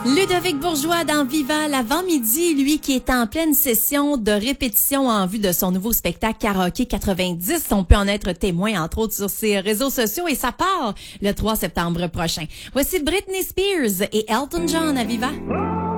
Ludovic Bourgeois dans Viva l'avant-midi, lui qui est en pleine session de répétition en vue de son nouveau spectacle Karaoké 90. On peut en être témoin, entre autres, sur ses réseaux sociaux et ça part le 3 septembre prochain. Voici Britney Spears et Elton John à Viva.